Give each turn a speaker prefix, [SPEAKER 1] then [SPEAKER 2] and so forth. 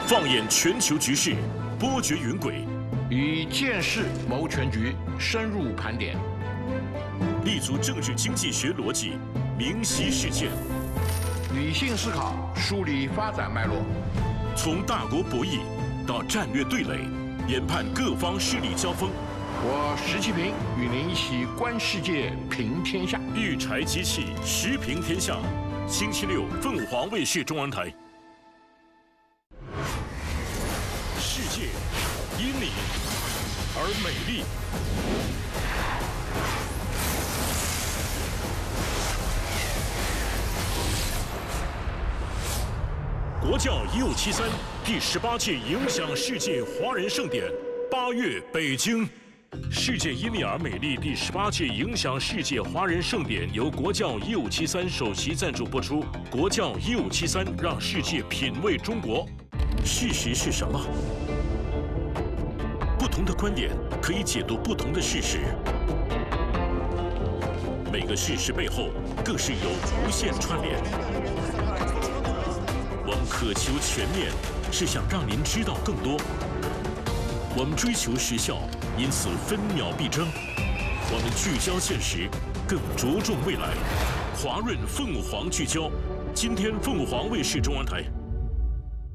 [SPEAKER 1] 放眼全球局势，波谲云诡；
[SPEAKER 2] 以见识谋全局，深入盘点；
[SPEAKER 1] 立足政治经济学逻辑，明晰事件；
[SPEAKER 2] 理性思考，梳理发展脉络。
[SPEAKER 1] 从大国博弈到战略对垒，研判各方势力交锋。
[SPEAKER 2] 我石其平与您一起观世界，评天下。
[SPEAKER 1] 育才机器，时评天下。星期六，凤凰卫视中文台。世界因你而美丽。国教1573第18届影响世界华人盛典8月北京。世界因你而美丽第18届影响世界华人盛典由国教1573首席赞助播出。国教1573让世界品味中国。事实是什么？不同的观点可以解读不同的事实，每个事实背后更是有无限串联。我们渴求全面，是想让您知道更多。我们追求实效，因此分秒必争。我们聚焦现实，更着重未来。华润凤凰聚焦，今天凤凰卫视中文台。